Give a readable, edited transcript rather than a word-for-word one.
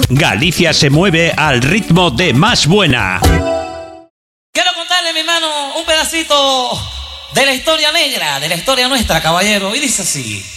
Galicia se mueve al ritmo de Más Buena. Quiero contarle, mi hermano, un pedacito de la historia negra, de la historia nuestra, caballero. Y dice así.